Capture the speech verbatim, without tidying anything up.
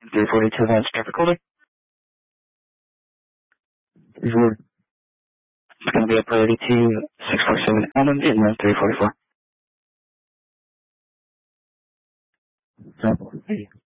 three forty-two, that's traffic order. three forty. It's going to be a priority to six four seven Almond in room three forty-four. ten four.